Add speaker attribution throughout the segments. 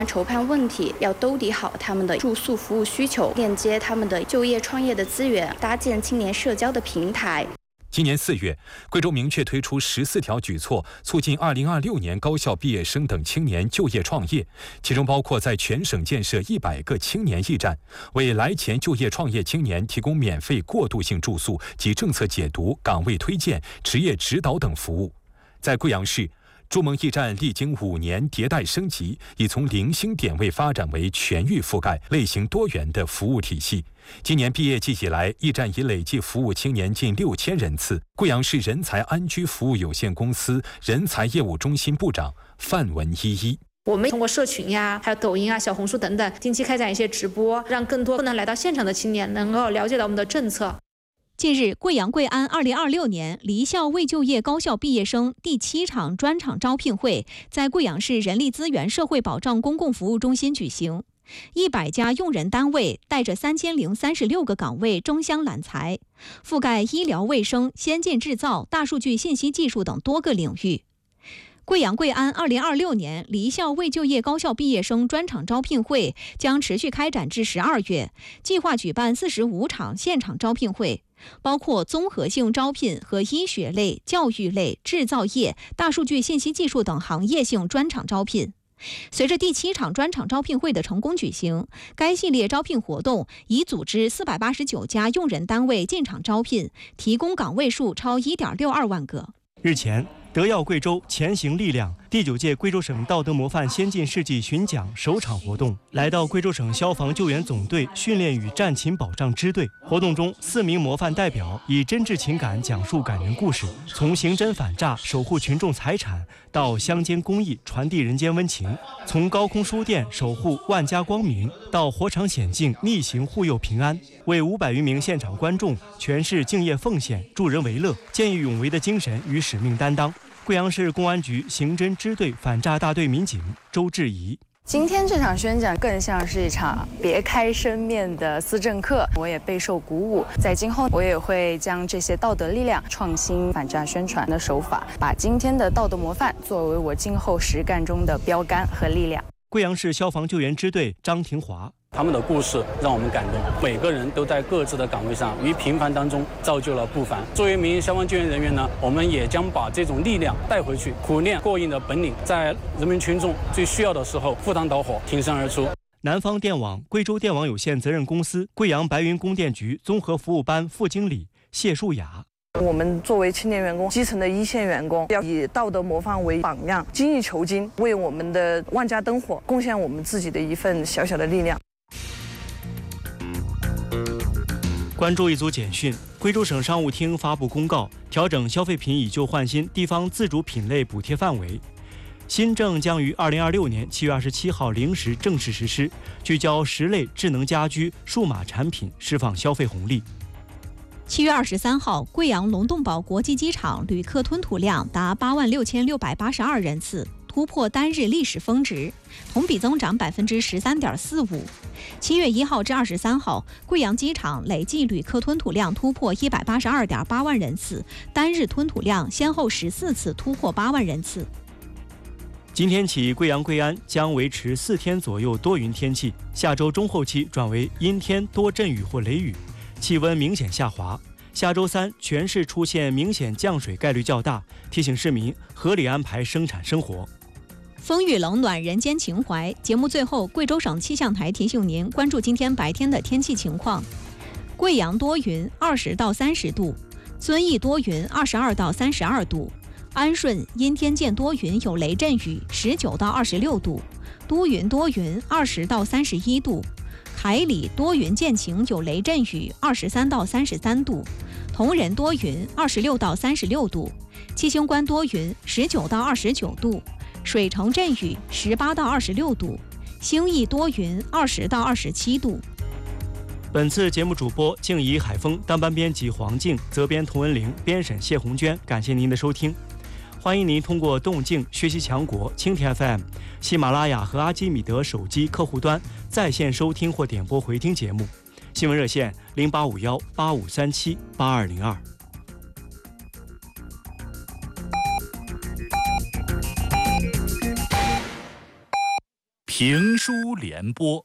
Speaker 1: 筹判问题，要兜底好他们的住宿服务需求，链接他们的就业创业的资源，搭建青年社交的平台。
Speaker 2: 今年4月，贵州明确推出14条举措，促进2026年高校毕业生等青年就业创业，其中包括在全省建设100个青年驿站，为来前就业创业青年提供免费过渡性住宿及政策解读、岗位推荐、职业指导等服务。在贵阳市，筑梦驿站历经5年迭代升级，已从零星点位发展为全域覆盖、类型多元的服务体系。今年毕业季以来，驿站已累计服务青年近6000人次。贵阳市人才安居服务有限公司人才业务中心部长范文依。
Speaker 3: 我们通过社群呀，还有抖音啊、小红书等等，定期开展一些直播，让更多不能来到现场的青年能够了解到我们的政策。
Speaker 4: 近日，贵阳贵安2026年离校未就业高校毕业生第7场专场招聘会在贵阳市人力资源社会保障公共服务中心举行。100家用人单位带着3036个岗位争相揽才，覆盖医疗卫生、先进制造、大数据信息技术等多个领域。贵阳贵安2026年离校未就业高校毕业生专场招聘会将持续开展至12月，计划举办45场现场招聘会，包括综合性招聘和医学类、教育类、制造业、大数据信息技术等行业性专场招聘。随着第7场专场招聘会的成功举行，该系列招聘活动已组织489家用人单位进场招聘，提供岗位数超1.62万个。
Speaker 5: 日前，德耀贵州前行力量第9届贵州省道德模范先进事迹巡讲首场活动来到贵州省消防救援总队训练与战勤保障支队。活动中，4名模范代表以真挚情感讲述感人故事，从刑侦反诈守护群众财产到乡间公益传递人间温情，从高空书店守护万家光明到火场险境逆行护佑平安，为500余名现场观众诠释敬业奉献、助人为乐、见义勇为的精神与使命担当。贵阳市公安局刑侦支队反诈大队民警周志怡。
Speaker 6: 今天这场宣讲更像是一场别开生面的思政课，我也备受鼓舞。在今后，我也会将这些道德力量、创新反诈宣传的手法，把今天的道德模范作为我今后实干中的标杆和力量。
Speaker 5: 贵阳市消防救援支队张廷华。
Speaker 7: 他们的故事让我们感动，每个人都在各自的岗位上于平凡当中造就了不凡。作为一名消防救援人员呢，我们也将把这种力量带回去，苦练过硬的本领，在人民群众最需要的时候赴汤蹈火，挺身而出。
Speaker 5: 南方电网贵州电网有限责任公司贵阳白云供电局综合服务班副经理谢淑雅。
Speaker 8: 我们作为青年员工，基层的一线员工，要以道德模范为榜样，精益求精，为我们的万家灯火贡献我们自己的一份小小的力量。
Speaker 5: 关注一组简讯，贵州省商务厅发布公告，调整消费品以旧换新地方自主品类补贴范围。新政将于2026年7月27号0时正式实施，聚焦10类智能家居、数码产品，释放消费红利。
Speaker 4: 7月23号，贵阳龙洞堡国际机场旅客吞吐量达86682人次，突破单日历史峰值，同比增长13.45%。7月1号至23号，贵阳机场累计旅客吞吐量突破182.8万人次，单日吞吐量先后14次突破8万人次。
Speaker 5: 今天起，贵阳贵安将维持4天左右多云天气，下周中后期转为阴天多阵雨或雷雨，气温明显下滑。下周3全市出现明显降水概率较大，提醒市民合理安排生产生活。
Speaker 4: 风雨冷暖人间情怀，节目最后，贵州省气象台提醒您关注今天白天的天气情况。贵阳多云，20到30度；遵义多云，22到32度；安顺阴天见多云有雷阵雨，19到26度；都匀多云，20到31度；海里多云见晴有雷阵雨，23到33度；铜仁多云，26到36度；七星关多云，19到29度；水城阵雨18到26度；兴义多云20到27度。
Speaker 5: 本次节目主播静怡、海峰，当班编辑黄静，责编童文玲，编审谢红娟。感谢您的收听，欢迎您通过动静、学习强国、蜻蜓 FM、喜马拉雅和阿基米德手机客户端在线收听或点播回听节目。新闻热线085185378202。
Speaker 9: 评书联播。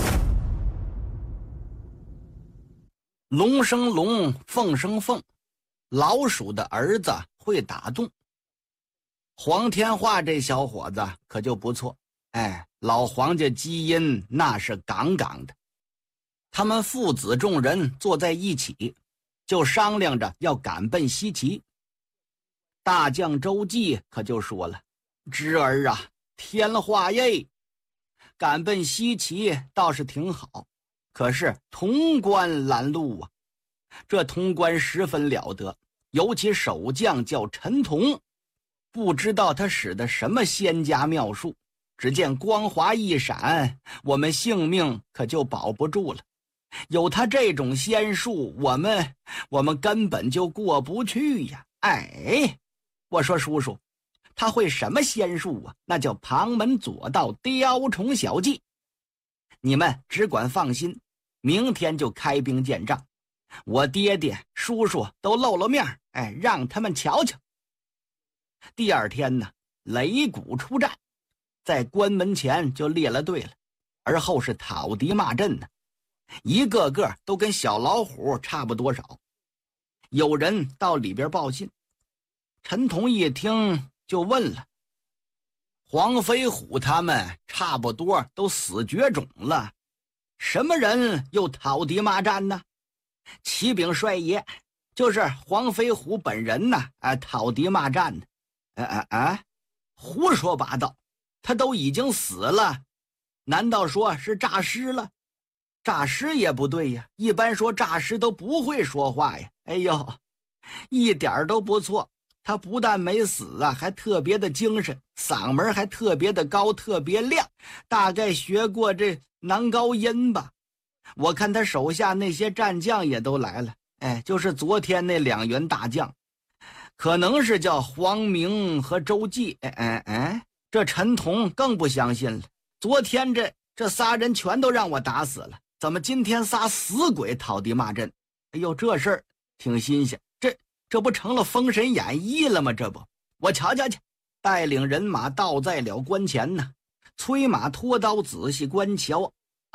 Speaker 10: 龙生龙，凤生凤，老鼠的儿子会打洞。黄天化这小伙子可就不错，老黄家基因那是杠杠的。他们父子众人坐在一起，就商量着要赶奔西岐。大将周济可就说了：“侄儿啊，天化耶！赶奔西岐倒是挺好，可是潼关拦路啊。这潼关十分了得，尤其守将叫陈同，不知道他使的什么仙家妙术，只见光华一闪，我们性命可就保不住了。有他这种仙术，我们根本就过不去呀。我说叔叔，他会什么仙术啊？那叫旁门左道，雕虫小技。你们只管放心，明天就开兵见仗。我爹爹叔叔都露了面，让他们瞧瞧。第二天呢，擂鼓出战，在关门前就列了队了，而后是讨敌骂阵呢，一个个都跟小老虎差不多少。有人到里边报信，陈同一听就问了：黄飞虎他们差不多都死绝种了，什么人又讨敌骂战呢？启禀帅爷，就是黄飞虎本人呢，讨敌骂战的。胡说八道，他都已经死了，难道说是诈尸了？诈尸也不对呀，一般说诈尸都不会说话呀。一点都不错，他不但没死啊，还特别的精神，嗓门还特别的高，特别亮，大概学过这男高音吧。我看他手下那些战将也都来了，就是昨天那2员大将，可能是叫黄明和周济。这陈同更不相信了，昨天这仨人全都让我打死了，怎么今天仨死鬼讨敌骂阵？这事儿挺新鲜，这不成了《封神演义》了吗？这不，我瞧瞧去。带领人马到在了关前呢，催马拖刀仔细观瞧，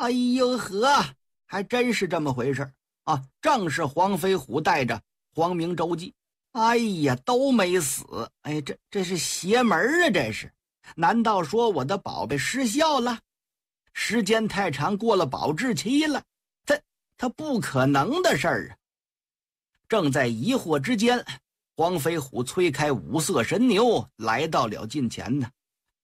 Speaker 10: 还真是这么回事啊！正是黄飞虎带着黄明、周济，都没死。这是邪门啊！这是，难道说我的宝贝失效了？时间太长，过了保质期了？他不可能的事儿啊！正在疑惑之间，黄飞虎催开五色神牛，来到了近前呢。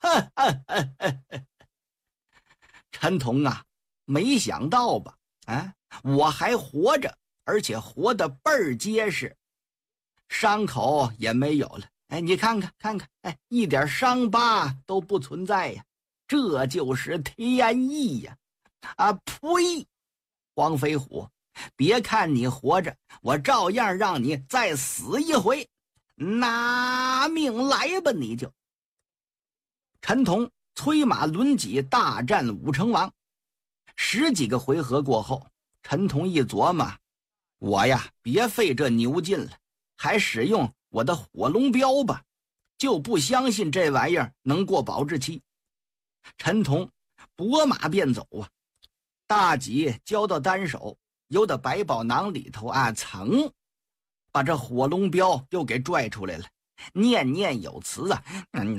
Speaker 10: 陈同啊，没想到吧？我还活着，而且活得倍儿结实，伤口也没有了。你看看，一点伤疤都不存在呀，这就是天意呀！呸！黄飞虎，别看你活着，我照样让你再死一回，拿命来吧！你就。陈同催马轮戟大战武成王，10几个回合过后，陈同一琢磨，我呀别费这牛劲了，还使用我的火龙镖吧，就不相信这玩意儿能过保质期。陈同拨马便走啊，大戟交到单手，由到百宝囊里头噌，把这火龙镖又给拽出来了，念念有词啊，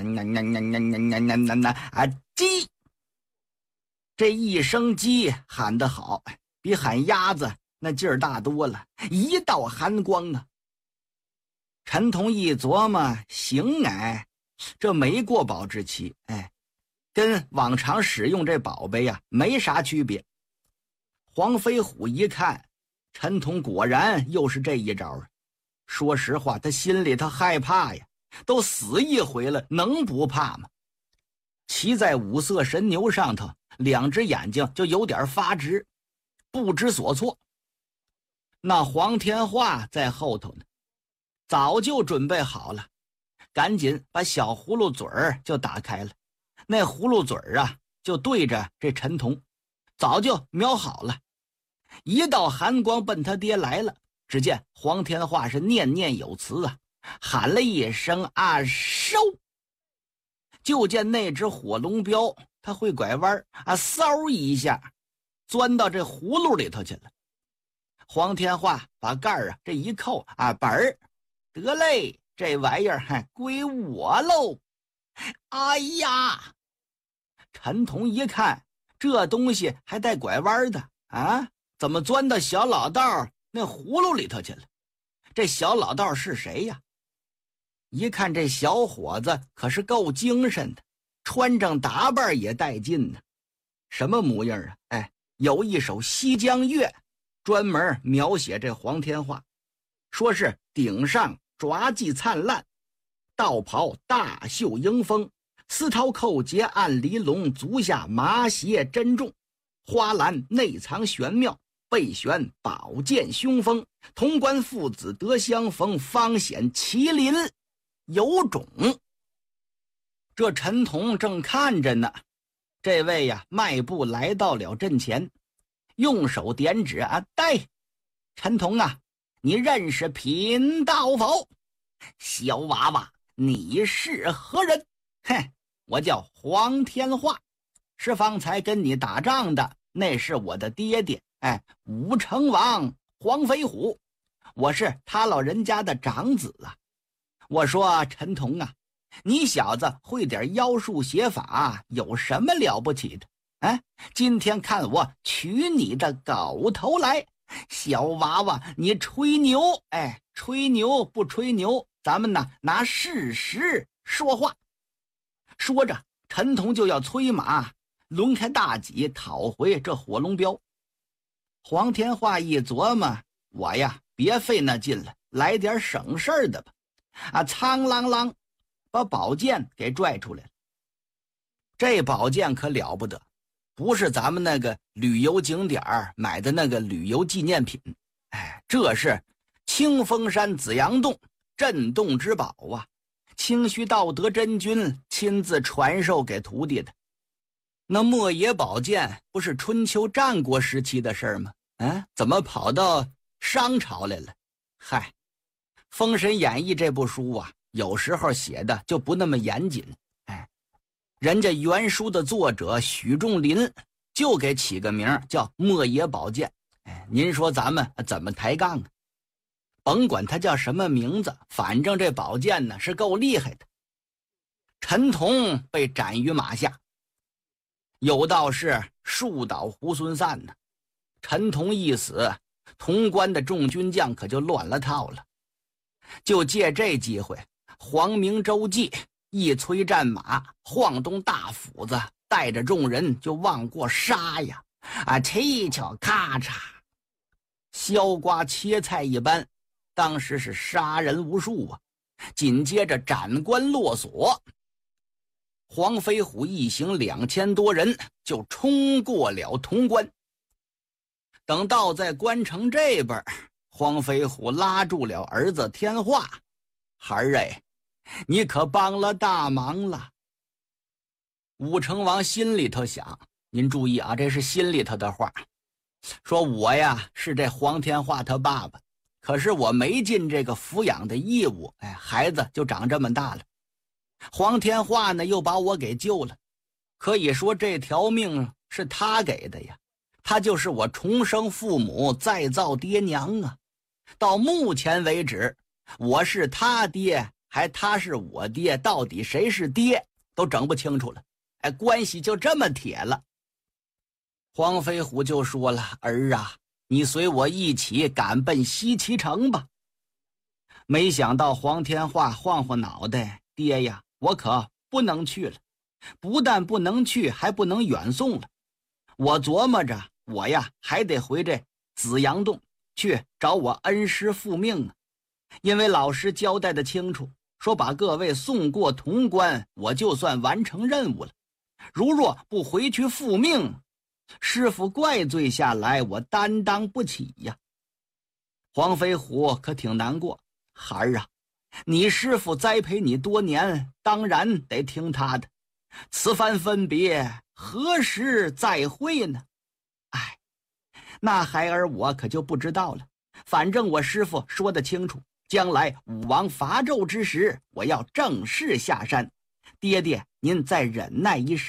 Speaker 10: 鸡！这一声鸡喊得好，比喊鸭子那劲儿大多了，一道寒光啊！陈同一琢磨，行，这没过保质期，跟往常使用这宝贝呀没啥区别。黄飞虎一看，陈同果然又是这一招，说实话，他心里他害怕呀，都死一回了，能不怕吗？骑在五色神牛上头，2只眼睛就有点发直，不知所措。那黄天化在后头呢，早就准备好了，赶紧把小葫芦嘴儿就打开了，那葫芦嘴儿啊就对着这陈同，早就瞄好了。一道寒光奔他爹来了，只见黄天化是念念有词啊，喊了一声收，就见那只火龙镖他会拐弯啊，嗖一下钻到这葫芦里头去了。黄天化把盖儿这一扣啊，本儿得嘞，这玩意儿还归我喽。哎呀，陈同一看这东西还带拐弯的啊，怎么钻到小老道那葫芦里头去了？这小老道是谁呀？一看这小伙子可是够精神的，穿上打扮也带劲呢。什么模样啊？有一首西江月专门描写这黄天化，说是顶上爪髻灿烂，道袍大袖迎风，丝绦扣结暗离龙，足下麻鞋珍重，花篮内藏玄妙，背悬宝剑凶锋，潼关父子得相逢，方显麒麟有种。这陈同正看着呢，这位呀迈步来到了阵前，用手点指啊，对，陈同啊，你认识贫道否？小娃娃，你是何人？嘿，我叫黄天化，是方才跟你打仗的，那是我的爹爹，武成王黄飞虎，我是他老人家的长子啊。我说陈同啊，你小子会点妖术邪法，有什么了不起的？今天看我取你的狗头来。小娃娃，你吹牛，吹牛不吹牛，咱们呢拿事实说话。说着，陈同就要催马抡开大戟讨回这火龙镖。黄天化一琢磨，我呀别费那劲了，来点省事儿的吧。苍啷啷把宝剑给拽出来了。这宝剑可了不得，不是咱们那个旅游景点买的那个旅游纪念品，这是清风山紫阳洞镇洞之宝啊，清虚道德真君亲自传授给徒弟的。那莫邪宝剑不是春秋战国时期的事吗？怎么跑到商朝来了？嗨，《封神演义》这部书啊，有时候写的就不那么严谨。人家原书的作者许仲林就给起个名叫莫邪宝剑。您说咱们怎么抬杠啊？甭管他叫什么名字，反正这宝剑呢是够厉害的。陈同被斩于马下，有道是树倒猢狲散呢。陈同一死，潼关的众军将可就乱了套了。就借这机会，黄明周记一催战马，晃动大斧子，带着众人就往过杀呀！踢巧咔嚓，削瓜切菜一般，当时是杀人无数啊！紧接着斩关落锁，黄飞虎一行2000多人就冲过了潼关。等到在关城这边，黄飞虎拉住了儿子天化，孩儿你可帮了大忙了。武成王心里头想，您注意啊，这是心里头的话，说我呀是这黄天化他爸爸，可是我没尽这个抚养的义务，孩子就长这么大了。黄天化呢又把我给救了，可以说这条命是他给的呀，他就是我重生父母再造爹娘啊。到目前为止，我是他爹还他是我爹，到底谁是爹都整不清楚了，关系就这么铁了。黄飞虎就说了，儿啊，你随我一起赶奔西岐城吧。没想到黄天化晃晃脑袋，爹呀，我可不能去了，不但不能去，还不能远送了。我琢磨着，我呀还得回这紫阳洞去找我恩师复命啊。因为老师交代的清楚，说把各位送过潼关，我就算完成任务了。如若不回去复命，师傅怪罪下来，我担当不起呀。黄飞虎可挺难过，孩儿啊，你师傅栽培你多年，当然得听他的。此番分别，何时再会呢？那孩儿我可就不知道了。反正我师傅说得清楚，将来武王伐纣之时，我要正式下山。爹爹您再忍耐一时吧，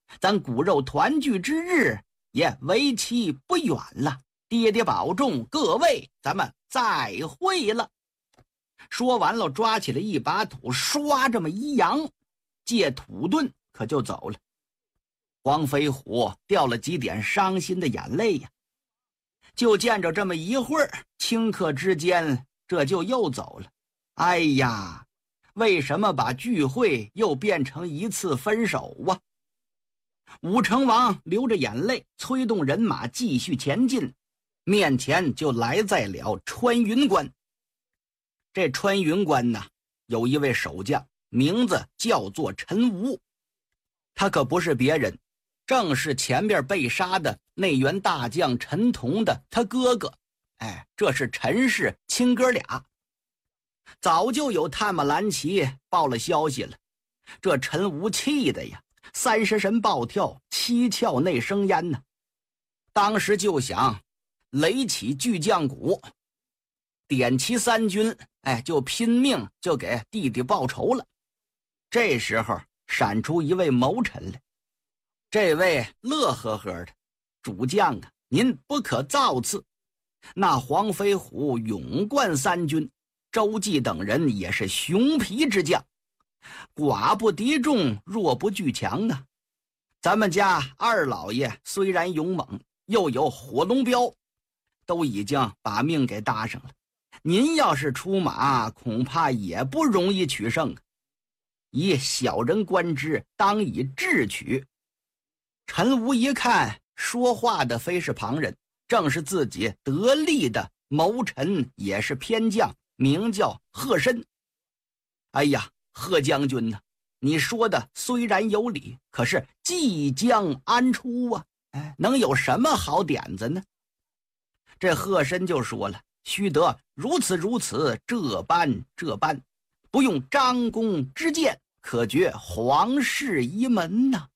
Speaker 10: 咱骨肉团聚之日也为期不远了。爹爹保重，各位，咱们再会了。说完了，抓起了一把土，唰这么一扬，借土遁可就走了。黄飞虎掉了几点伤心的眼泪呀。就见着这么一会儿，顷刻之间这就又走了。哎呀，为什么把聚会又变成一次分手啊？武成王流着眼泪，催动人马继续前进，面前就来在了穿云关。这穿云关呢，有一位守将，名字叫做陈吴，他可不是别人，正是前边被杀的内原大将陈同的他哥哥。这是陈氏亲哥俩。早就有探马蓝旗报了消息了，这陈吴气的呀，30神暴跳，7窍内生烟呢。当时就想垒起巨将鼓，点齐3军，就拼命就给弟弟报仇了。这时候闪出一位谋臣来，这位乐呵呵的：“主将啊，您不可造次。那黄飞虎勇冠3军，周济等人也是雄皮之将，寡不敌众，弱不拒强啊。咱们家二老爷虽然勇猛，又有火龙镖，都已经把命给搭上了。您要是出马，恐怕也不容易取胜啊。以小人观之，当以智取。”陈吴一看，说话的非是旁人，正是自己得力的谋臣，也是偏将，名叫贺申。哎呀，贺将军呢，你说的虽然有理，可是即将安出啊，能有什么好点子呢？这贺申就说了：“须得如此如此，这般，不用张公之见，可绝皇室一门呐。”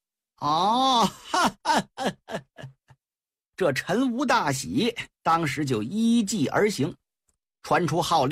Speaker 10: 这陈吴大喜，当时就依计而行，传出号令。